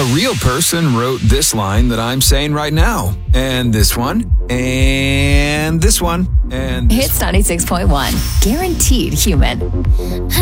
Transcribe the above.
A real person wrote this line that I'm saying right now. And this one. And this one. And this Hits 96.1. Guaranteed human.